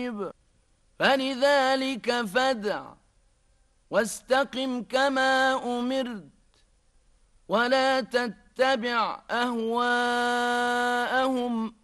قريب فلذلك فادع واستقم كما أمرت ولا تتبع أهواءهم